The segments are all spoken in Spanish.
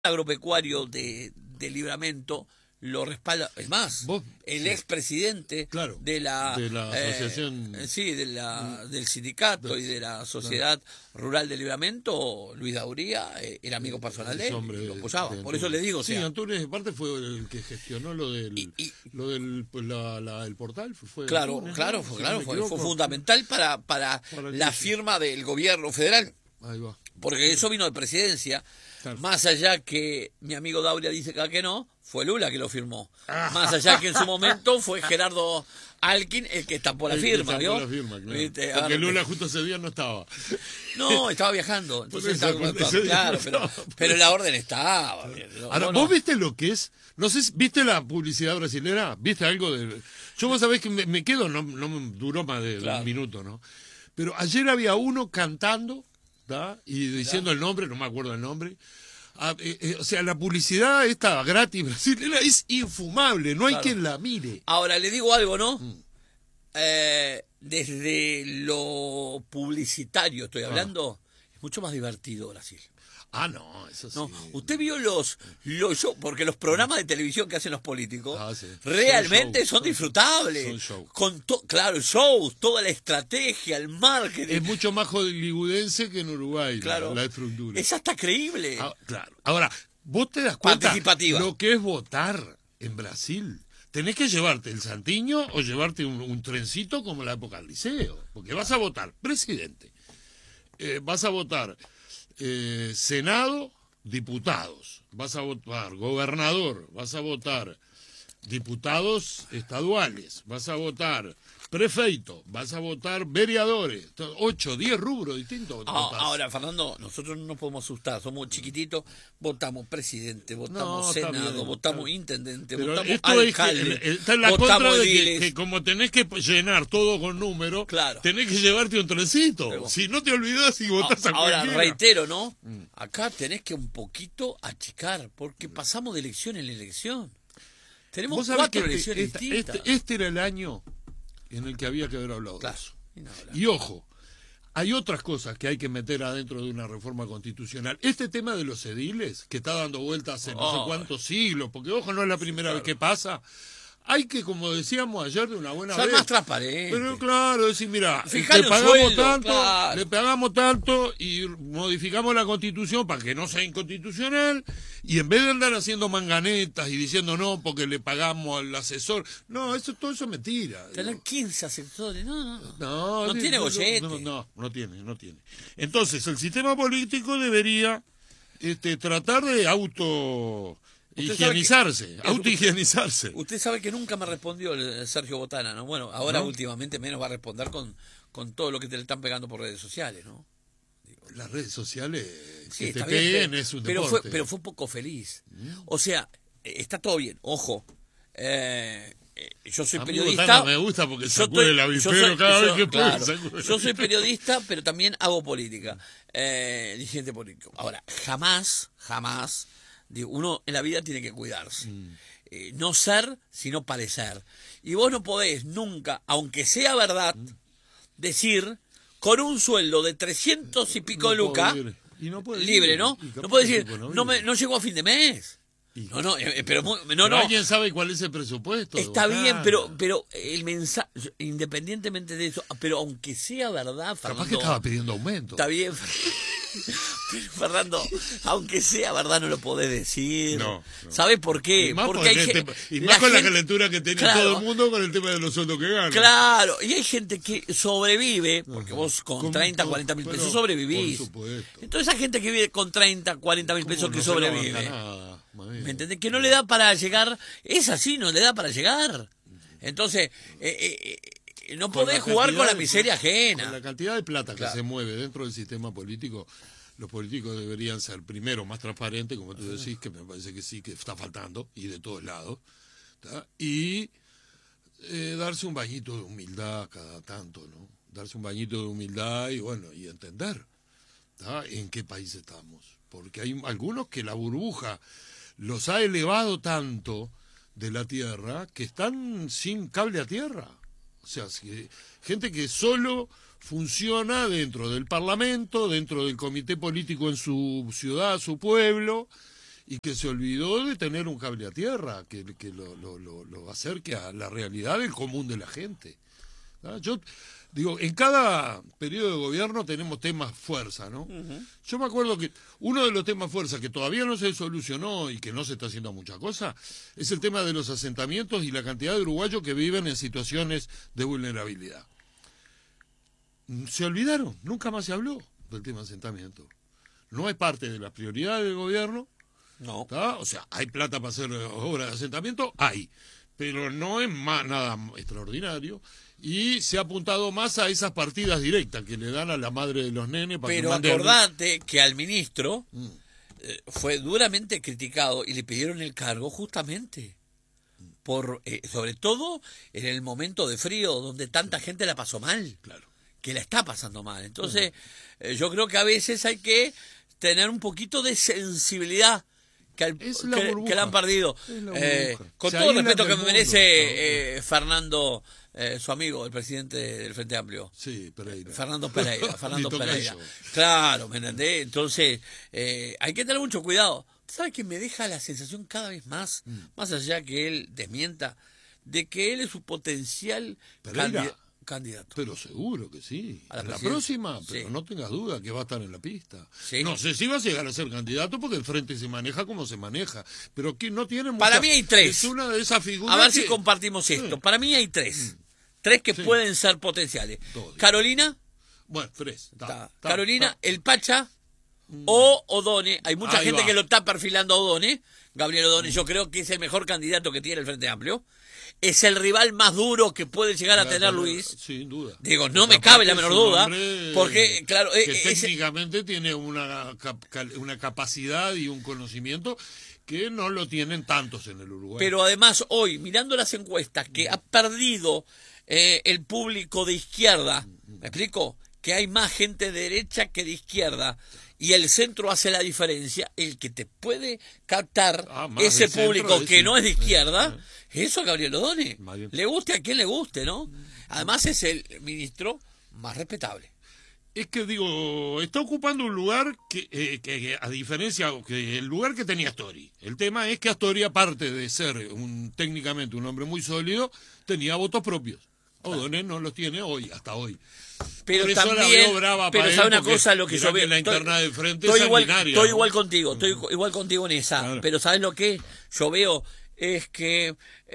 agropecuario de Libramento lo respalda, es más, el expresidente de la asociación, del sindicato y de la sociedad rural de Libramento, Luis Dauría, era amigo personal de él, y lo apoyaba. Por eso le digo, Antunes parte fue el que gestionó lo del el portal, fue fundamental para la firma del gobierno federal. Ahí va. Porque eso vino de presidencia. Claro. Más allá que mi amigo Dauria dice que no, fue Lula que lo firmó. Más allá que en su momento fue Gerardo Alkin el que estampó la firma, ¿vio? Claro. Porque Lula justo ese día no estaba. No, estaba viajando. Entonces pero la orden estaba. Ahora, ¿vos viste lo que es? No sé, ¿viste la publicidad brasilera? ¿Viste algo de...? Yo vos sabés que me quedo, no me duró más de un minuto, ¿no? Pero ayer había uno cantando... y diciendo el nombre, no me acuerdo el nombre. O sea, la publicidad esta gratis brasileña es infumable, no hay quien la mire. Ahora, le digo algo, ¿no? Desde lo publicitario estoy hablando, es mucho más divertido Brasil. No, eso sí. No, usted vio los shows, porque los programas de televisión que hacen los políticos realmente son disfrutables. Son shows. Claro, shows, toda la estrategia, el marketing. Es mucho más hollywoodense que en Uruguay, la estructura. Es hasta creíble. Claro. Ahora, vos te das cuenta participativa. Lo que es votar en Brasil. Tenés que llevarte el santiño o llevarte un trencito como la época del liceo. Porque vas a votar presidente. Vas a votar... Senado, diputados, vas a votar gobernador, vas a votar diputados estaduales, vas a votar prefeito, vas a votar vereadores, 8, 10 rubros distintos. Ahora, Fernando, nosotros no nos podemos asustar, somos chiquititos, votamos presidente, votamos senado, votamos intendente, votamos alcalde, está en la contra de que como tenés que llenar todo con números, tenés que llevarte un trencito, si no te olvidás y votás a cualquiera. Ahora, reitero, ¿no? Acá tenés que un poquito achicar, porque pasamos de elección en elección. Tenemos 4 elecciones distintas. Este era el año en el que había que haber hablado de eso. Y ojo, hay otras cosas que hay que meter adentro de una reforma constitucional. Este tema de los ediles, que está dando vueltas hace no sé cuántos siglos, porque ojo, no es la primera vez que pasa. Hay que, como decíamos ayer, de una buena vez... más transparente. Pero claro, decir, mira, le pagamos tanto y modificamos la Constitución para que no sea inconstitucional, y en vez de andar haciendo manganetas y diciendo no porque le pagamos al asesor, no, todo eso es mentira. Tener 15 asesores, no tiene gollete. No tiene. Entonces, el sistema político debería tratar de autohigienizarse. Usted sabe que nunca me respondió el Sergio Botana, ¿no? Bueno, ahora últimamente menos va a responder con todo lo que te le están pegando por redes sociales, ¿no? Las redes sociales que te peguen es un deporte. Pero fue un poco feliz. O sea, está todo bien, ojo. Yo soy periodista. Botana me gusta porque sacude el avispero cada vez que puede. Yo soy periodista, pero también hago política. Dirigente político. Ahora, jamás uno en la vida tiene que cuidarse. No ser, sino parecer. Y vos no podés nunca, aunque sea verdad, decir con un sueldo de 300 y pico lucas, libre, ¿no? No podés decir, no llegó a fin de mes. Pero alguien sabe cuál es el presupuesto. Está bien, pero el mensaje, independientemente de eso, pero aunque sea verdad, Fernando, capaz que estaba pidiendo aumento. Está bien, Fernando, aunque sea verdad no lo podés decir. No. ¿Sabes por qué? Porque más con la calentura que tiene todo el mundo con el tema de los sueldos que ganan. Claro, y hay gente que sobrevive, porque vos con 30, 40 mil pesos sobrevivís. Por supuesto. Entonces hay gente que vive con 30, 40 mil pesos que sobrevive. ¿Me entendés? Que no le da para llegar, es así, no le da para llegar. Entonces, no podés jugar con la miseria ajena. Con la cantidad de plata que se mueve dentro del sistema político, los políticos deberían ser, primero, más transparentes, como tú decís, que me parece que sí, que está faltando, y de todos lados, y darse un bañito de humildad cada tanto, ¿no? Darse un bañito de humildad y entender en qué país estamos. Porque hay algunos que la burbuja los ha elevado tanto de la tierra que están sin cable a tierra. O sea, gente que solo funciona dentro del Parlamento, dentro del comité político en su ciudad, su pueblo, y que se olvidó de tener un cable a tierra que lo acerque a la realidad del común de la gente. ¿Ah? Yo digo, en cada periodo de gobierno tenemos temas fuerza, ¿no? Yo me acuerdo que uno de los temas fuerza que todavía no se solucionó y que no se está haciendo mucha cosa es el tema de los asentamientos y la cantidad de uruguayos que viven en situaciones de vulnerabilidad. Se olvidaron, nunca más se habló del tema asentamiento. No es parte de las prioridades del gobierno. No. ¿Tá? O sea, hay plata para hacer obras de asentamiento, hay, pero no es nada extraordinario. Y se ha apuntado más a esas partidas directas que le dan a la madre de los nenes. Para pero que acordate que al ministro fue duramente criticado y le pidieron el cargo justamente por sobre todo en el momento de frío donde tanta gente la pasó mal, claro, que la está pasando mal. Entonces yo creo que a veces hay que tener un poquito de sensibilidad que la han perdido. Con todo el respeto que me merece Fernando, su amigo, el presidente del Frente Amplio. Sí, Pereira. Fernando Pereira. Claro, ¿me entendés? Entonces, hay que tener mucho cuidado. ¿Sabes que me deja la sensación cada vez más, más allá que él desmienta, de que él es su potencial candidato? Pero seguro que sí. A la próxima, sí. Pero no tengas duda que va a estar en la pista. Sí. No sé si va a llegar a ser candidato porque el Frente se maneja como se maneja, pero que no tiene mucha... Para mí hay tres. Es una de esas figuras. A ver si compartimos esto. Para mí hay tres. Tres que pueden ser potenciales. Carolina. Bueno, tres. Carolina, el Pacha o O'Donnell. Hay mucha gente que lo está perfilando a O'Donnell. Gabriel O'Donnell, yo creo que es el mejor candidato que tiene el Frente Amplio. Es el rival más duro que puede llegar a tener Luis. Sin duda. Digo, no me cabe la menor duda. Porque, claro. Que técnicamente tiene una capacidad y un conocimiento que no lo tienen tantos en el Uruguay. Pero además, hoy, mirando las encuestas, que ha perdido el público de izquierda, ¿me explico? Que hay más gente de derecha que de izquierda. Y el centro hace la diferencia, el que te puede captar ese público que no es de izquierda, eso a Gabriel O'Donnell. Le guste a quien le guste, ¿no? Además es el ministro más respetable. Es que digo, está ocupando un lugar que a diferencia que el lugar que tenía Astori. El tema es que Astori, aparte de ser técnicamente un hombre muy sólido, tenía votos propios. O'Donnell no los tiene hoy, hasta hoy. Pero también, pero sabe una cosa, lo que yo veo, la interna del Frente estoy sanguinaria, igual contigo, estoy igual contigo en esa, claro. Pero ¿sabes lo que yo veo? Es que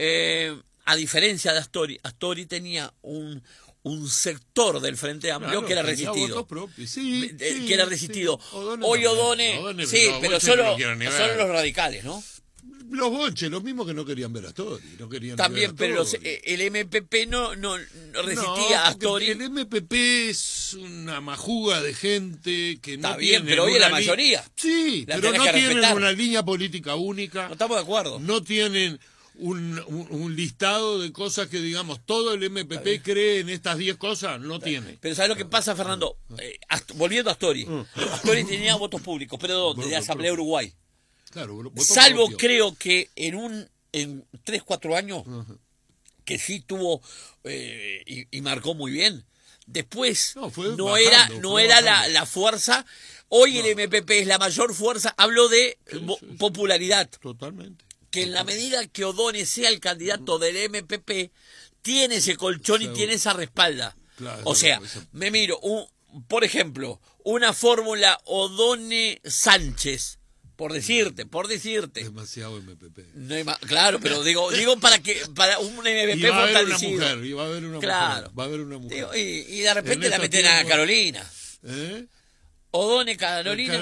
a diferencia de Astori tenía un sector del Frente Amplio que era resistido. Que era resistido. Sí. Hoy O'Donnell, sí, pero solo los radicales, ¿no? Los bonches, los mismos que no querían ver a Astori. No querían también, pero el MPP no resistía a Astori. El MPP es una majuga de gente que no está tiene. Bien, pero hoy es la mayoría. Sí, pero no tienen una línea política única. No estamos de acuerdo. No tienen un listado de cosas que, digamos, todo el MPP cree en estas 10 cosas, no tiene. Pero ¿sabes lo que pasa, Fernando? Volviendo a Astori. Astori tenía votos públicos, pero de la Asamblea Uruguay. Claro, salvo propio. Creo que en 3-4 años que sí tuvo y marcó muy bien. Después no era la fuerza. Hoy el MPP es la mayor fuerza. Hablo de popularidad. Totalmente. Que en la medida que O'Donnell sea el candidato del MPP, tiene ese colchón y tiene esa respalda. Claro, o sea, me miro, por ejemplo, una fórmula O'Donnell-Sánchez. Por decirte. Demasiado MPP. No claro, pero digo para un MPP fortalecido. Va a haber una claro. mujer. Va a haber una mujer. Y de repente la meten a Carolina. O'Donnell, Carolina.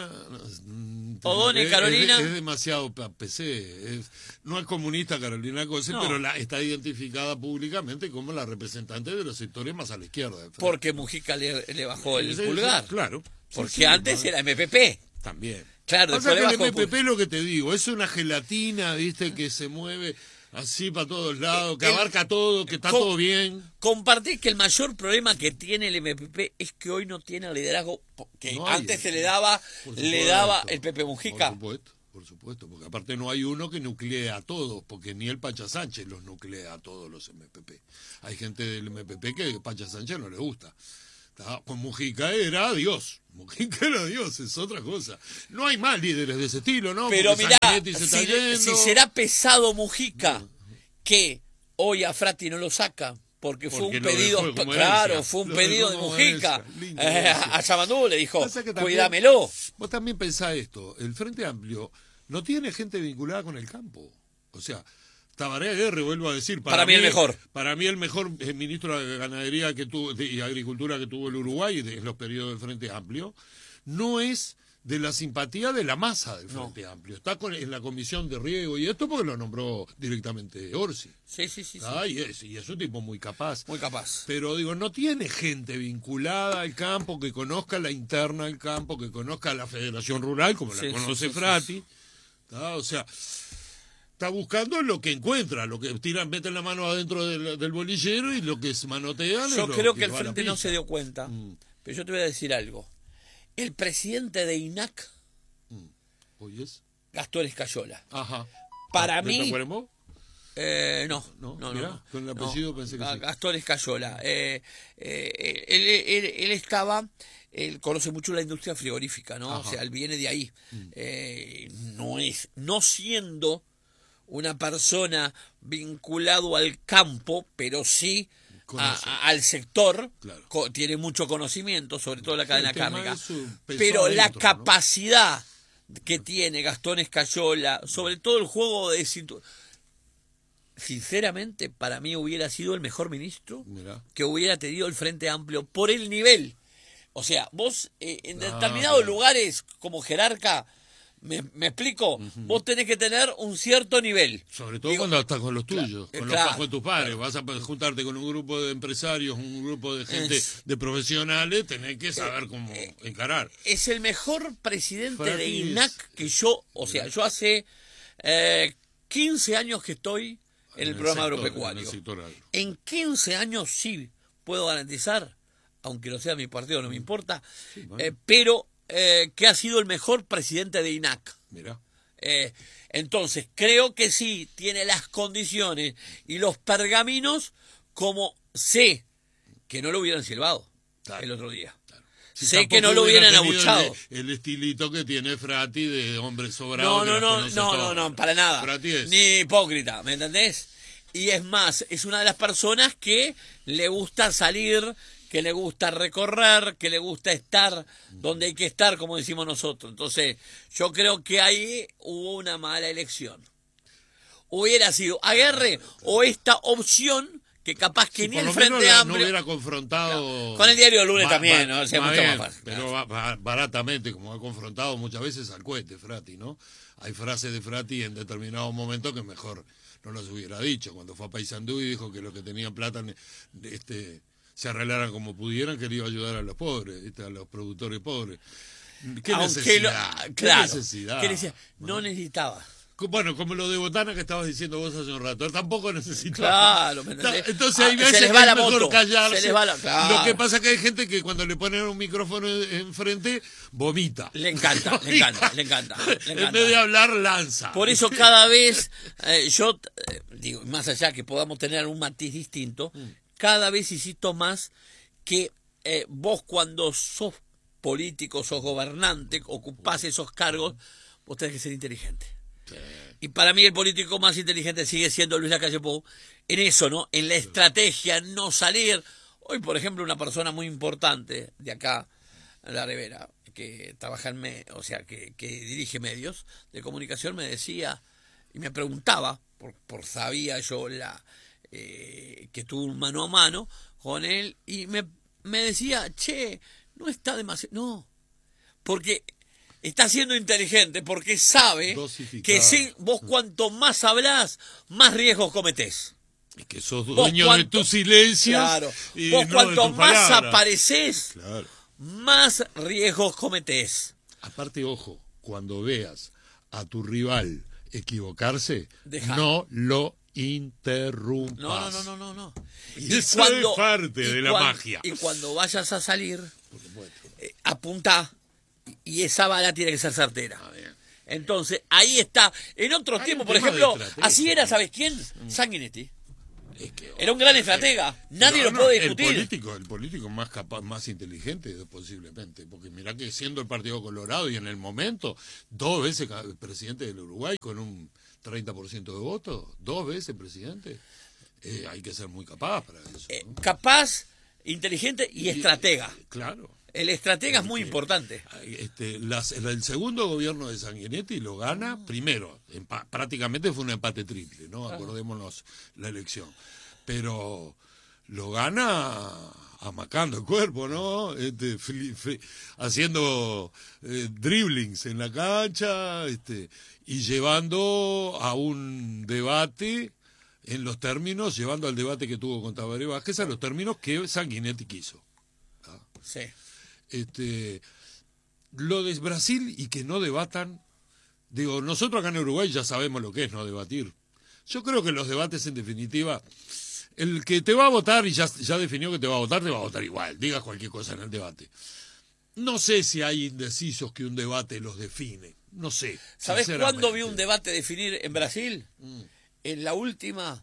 O'Donnell, Carolina. Es demasiado PC. No es comunista Carolina Cose, pero está identificada públicamente como la representante de los sectores más a la izquierda. Porque Mujica le bajó el pulgar. Claro. Porque antes era MPP. También. Claro, pasa que el MPP, lo que te digo, es una gelatina, viste, que se mueve así para todos lados, que abarca todo, que está todo bien. Compartís que el mayor problema que tiene el MPP es que hoy no tiene el liderazgo que antes se le daba el Pepe Mujica. Por supuesto, porque aparte no hay uno que nuclea a todos, porque ni el Pacha Sánchez los nuclea a todos los MPP. Hay gente del MPP que el Pacha Sánchez no le gusta. Con Mujica era Dios. Mujica era Dios, es otra cosa. No hay más líderes de ese estilo, ¿no? Pero porque mirá, Sanguinetti se está yendo. si será pesado Mujica, que hoy a Frati no lo saca, porque fue un pedido, claro, fue un pedido de Mujica. A Yamandú le dijo, cuídamelo. Vos también pensás esto, el Frente Amplio no tiene gente vinculada con el campo. O sea, Tabaré Aguirre, vuelvo a decir, para mí el mejor. Para mí el mejor ministro de Ganadería que tuvo y Agricultura que tuvo el Uruguay en los periodos del Frente Amplio, no es de la simpatía de la masa del Frente Amplio. Está en la comisión de riego y esto porque lo nombró directamente Orsi. Sí. Y es un tipo muy capaz. Muy capaz. Pero digo, no tiene gente vinculada al campo, que conozca la interna del campo, que conozca la Federación Rural, como la conoce Frati. O sea, está buscando lo que encuentra, lo que meten la mano adentro del bolillero y lo que manotean. Yo creo que el Frente no se dio cuenta, pero yo te voy a decir algo. El presidente de INAC, ¿Hoy es? Gastón Escayola. Ajá. Para mí... ¿De Tacuarembó? No. Mirá, con el apellido pensé que sí. Gastón Escayola. Él estaba... Él conoce mucho la industria frigorífica, ¿no? Ajá. O sea, él viene de ahí. No siendo una persona vinculado al campo, pero sí al sector, claro. Tiene mucho conocimiento, sobre todo la cadena cárnica. Pero adentro, la capacidad que tiene Gastón Escayola, sobre todo el juego de cintura, sinceramente, para mí hubiera sido el mejor ministro que hubiera tenido el Frente Amplio por el nivel. O sea, vos en determinados lugares como jerarca, ¿me explico? Vos tenés que tener un cierto nivel. Sobre todo cuando estás con los tuyos, con los de tus padres. Vas a juntarte con un grupo de empresarios, un grupo de gente, de profesionales, tenés que saber cómo encarar. Es el mejor presidente de INAC que yo, yo hace 15 años que estoy en el programa agropecuario. En 15 años sí puedo garantizar, aunque no sea mi partido, no me importa, pero que ha sido el mejor presidente de INAC. Mirá. Entonces, creo que sí, tiene las condiciones y los pergaminos, como sé que no lo hubieran silbado el otro día. Claro. Sé que no lo hubieran abuchado. El estilito que tiene Frati de hombre sobrado. No, para nada. Ni hipócrita, ¿me entendés? Y es más, es una de las personas que le gusta salir, que le gusta recorrer, que le gusta estar donde hay que estar, como decimos nosotros. Entonces, yo creo que ahí hubo una mala elección. Hubiera sido Aguirre o esta opción que capaz que ni el Frente Amplio... no hubiera confrontado... Con el diario del lunes también, ¿no? O sea, mucho más fácil. Pero baratamente, como ha confrontado muchas veces al cohete Frati, ¿no? Hay frases de Frati en determinados momentos que mejor no las hubiera dicho. Cuando fue a Paysandú y dijo que los que tenían plata... se arreglaran como pudieran, que le iba a ayudar a los pobres, a los productores pobres. ¿Qué necesidad? ¿Qué necesidad? No necesitaba. Bueno, como lo de Botana que estabas diciendo vos hace un rato, él tampoco necesitaba. Claro, ¿me entendés? Entonces hay veces se les va la mejor moto, callarse. Se les va claro. Lo que pasa es que hay gente que cuando le ponen un micrófono enfrente, vomita. Le encanta. En vez de hablar, lanza. Por eso cada vez, yo digo, más allá que podamos tener un matiz distinto, cada vez insisto más que vos cuando sos político, sos gobernante, ocupás esos cargos, vos tenés que ser inteligente. Sí. Y para mí el político más inteligente sigue siendo Luis Lacalle Pou en eso, ¿no? En la estrategia, no salir. Hoy, por ejemplo, una persona muy importante de acá, La Rivera, que trabaja que dirige medios de comunicación, me decía y me preguntaba, sabía yo que tuve un mano a mano con él, y me decía, no está demasiado... No, porque está siendo inteligente, porque sabe que vos cuanto más hablás, más riesgos cometés. Y que sos dueño de tus silencios. Claro, y vos no cuanto más palabras. Aparecés, más riesgos cometés. Aparte, ojo, cuando veas a tu rival equivocarse, Dejá. No lo interrumpas. No. Y eso es parte de la magia. Y cuando vayas a salir, apuntá, y esa bala tiene que ser certera. Entonces, ahí está. En otros tiempos, por ejemplo, así era, ¿sabes quién? Sanguinetti. Es que, Era un gran estratega, nadie lo puede discutir. El político más capaz, más inteligente posiblemente, porque mirá que siendo el Partido Colorado y en el momento 2 veces presidente del Uruguay con un 30% de votos, 2 veces presidente, hay que ser muy capaz para eso, ¿no? Capaz, inteligente y estratega. Claro. El estratega es muy importante. El segundo gobierno de Sanguinetti lo gana primero, prácticamente fue un empate triple, ¿no? Acordémonos la elección. Pero lo gana amacando el cuerpo, ¿no? Haciendo dribblings en la cancha, y llevando a un debate en los términos, llevando al debate que tuvo con Tabaré Vázquez a los términos que Sanguinetti quiso. ¿Ah? Sí. Lo de Brasil y que no debatan, digo, nosotros acá en Uruguay ya sabemos lo que es no debatir. Yo creo que los debates, en definitiva, el que te va a votar y ya definió que te va a votar igual, digas cualquier cosa en el debate. No sé si hay indecisos que un debate los define, no sé. ¿Sabés cuándo vi un debate definir en Brasil? En la última,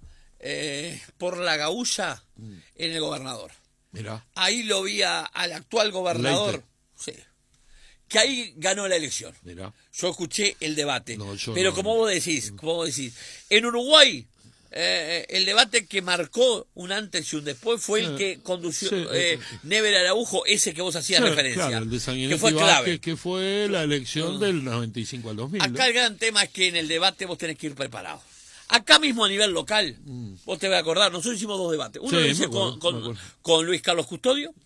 por la Gaúcha, en el gobernador. Mirá. Ahí lo vi al actual gobernador, sí, que ahí ganó la elección. Mirá. Yo escuché el debate, pero no, como vos decís, en Uruguay el debate que marcó un antes y un después fue el que condució Never Araujo, ese que vos hacías referencia, claro, el de Sanguinetti que fue clave, que fue la elección del 95 al 2000. Acá el gran tema es que en el debate vos tenés que ir preparado. Acá mismo a nivel local, vos te vas a acordar, nosotros hicimos 2 debates. Uno lo hice con Luis Carlos Custodio,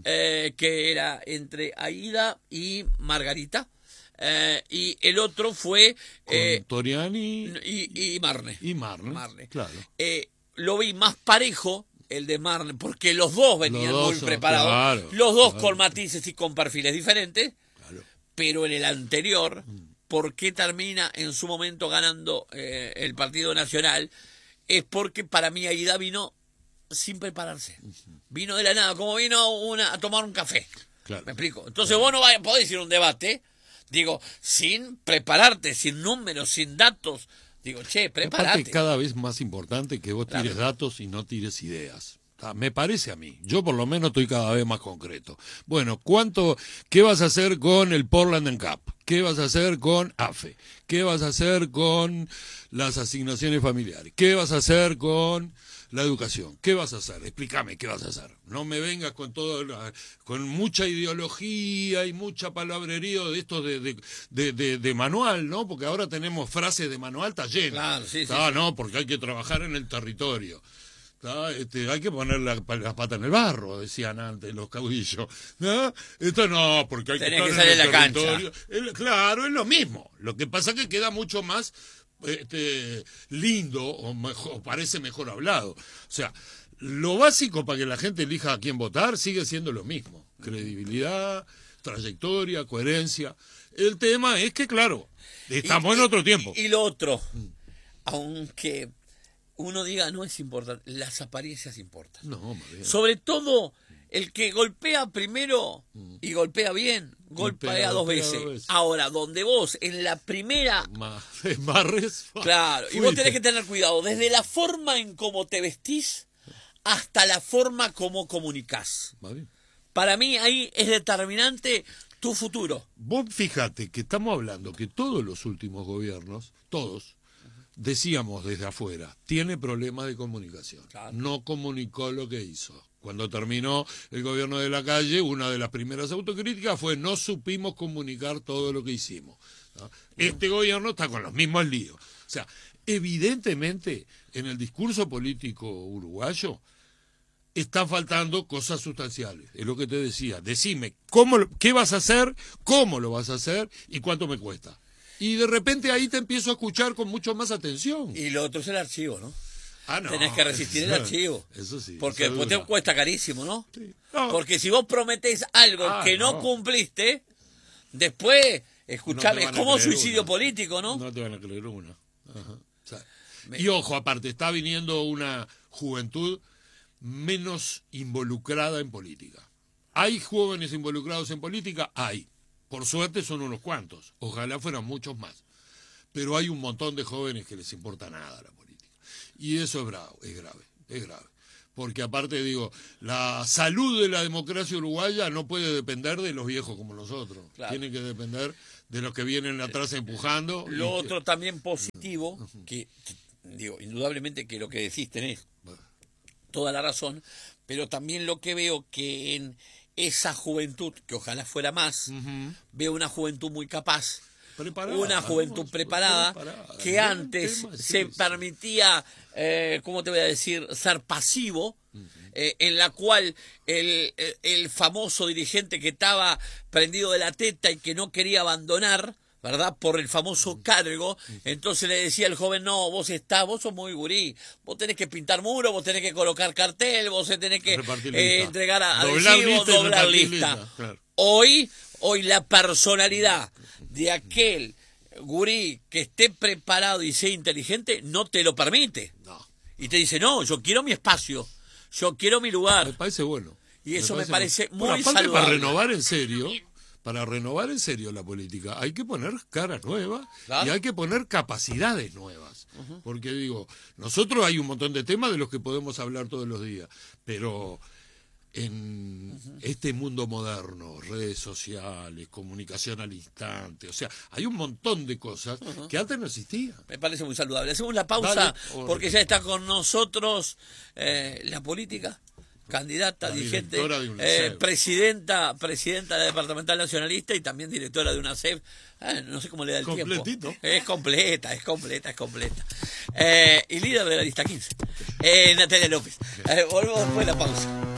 que era entre Aida y Margarita, y el otro fue con Toriani y Marne. Y Marne. Claro. Lo vi más parejo el de Marne, porque los dos venían muy preparados, claro, los dos con matices y con perfiles diferentes, claro. Pero en el anterior... ¿Por qué termina en su momento ganando el Partido Nacional? Es porque para mí Aida vino sin prepararse. Vino de la nada, como vino a tomar un café. Claro. ¿Me explico? Entonces vos no podés ir a un debate, digo, sin prepararte, sin números, sin datos. Digo, che, prepárate. Es cada vez más importante que vos tires datos y no tires ideas. Me parece a mí. Yo por lo menos estoy cada vez más concreto. Bueno, ¿qué vas a hacer con el Portland and Cup? ¿Qué vas a hacer con AFE? ¿Qué vas a hacer con las asignaciones familiares? ¿Qué vas a hacer con la educación? ¿Qué vas a hacer? Explícame qué vas a hacer. No me vengas con con mucha ideología y mucha palabrería de estos de manual, ¿no? Porque ahora tenemos frases de manual, está lleno. Claro, sí. No, porque hay que trabajar en el territorio. Hay que poner la pata en el barro, decían antes los caudillos. ¿No? Esto no, porque hay que estar salir en el la territorio. Claro, es lo mismo. Lo que pasa es que queda mucho más lindo o parece mejor hablado. O sea, lo básico para que la gente elija a quién votar sigue siendo lo mismo. Credibilidad, trayectoria, coherencia. El tema es que, claro, estamos en otro tiempo. Y lo otro, aunque... uno diga, no es importante, las apariencias importan. No, sobre todo el que golpea primero y golpea bien, golpea 2 veces. Ahora, donde vos en la primera claro, y vos tenés que tener cuidado desde la forma en cómo te vestís hasta la forma como comunicás. Para mí ahí es determinante tu futuro. Vos fíjate que estamos hablando que todos los últimos gobiernos, todos, decíamos desde afuera, tiene problemas de comunicación. Claro. No comunicó lo que hizo. Cuando terminó el gobierno de Lacalle, una de las primeras autocríticas fue no supimos comunicar todo lo que hicimos. ¿No? Este gobierno está con los mismos líos. O sea, evidentemente en el discurso político uruguayo están faltando cosas sustanciales. Es lo que te decía. Decime, ¿qué vas a hacer? ¿Cómo lo vas a hacer? ¿Y cuánto me cuesta? Y de repente ahí te empiezo a escuchar con mucho más atención. Y lo otro es el archivo, ¿no? No. Tenés que resistir el archivo. Eso sí. Porque después te cuesta carísimo, ¿no? Sí. No. Porque si vos prometés algo que no cumpliste, después, escuchame, es como suicidio político, ¿no? No te van a creer una. Ajá. O sea, y ojo, aparte, está viniendo una juventud menos involucrada en política. ¿Hay jóvenes involucrados en política? Hay. Por suerte son unos cuantos. Ojalá fueran muchos más. Pero hay un montón de jóvenes que les importa nada la política. Y eso es grave. es grave. Porque aparte, digo, la salud de la democracia uruguaya no puede depender de los viejos como nosotros. Claro. Tiene que depender de los que vienen atrás empujando. Lo otro también positivo, que digo, indudablemente que lo que decís tenés toda la razón, pero también lo que veo que en esa juventud, que ojalá fuera más, veo una juventud muy capaz, una juventud preparada, que antes se permitía, ¿cómo te voy a decir?, ser pasivo, en la cual el famoso dirigente que estaba prendido de la teta y que no quería abandonar, ¿verdad?, por el famoso cargo, entonces le decía al joven, no, vos sos muy gurí, vos tenés que pintar muro, vos tenés que colocar cartel, vos tenés que entregar adhesivos, doblar lista. Claro. Hoy la personalidad de aquel gurí que esté preparado y sea inteligente no te lo permite. No. Y te dice, no, yo quiero mi espacio, yo quiero mi lugar. Me parece bueno. Y eso me parece muy aparte, saludable. Para renovar en serio la política hay que poner caras nuevas, ¿claro?, y hay que poner capacidades nuevas. Porque digo, nosotros hay un montón de temas de los que podemos hablar todos los días, pero en este mundo moderno, redes sociales, comunicación al instante, o sea, hay un montón de cosas que antes no existían. Me parece muy saludable. Hacemos la pausa porque ya está con nosotros la política. Candidata, dirigente, presidenta de la Departamental Nacionalista y también directora de una CEF. No sé cómo le da el completito. Tiempo. Es completa. Y líder de la lista 15. Natalia López. Volvemos después de la pausa.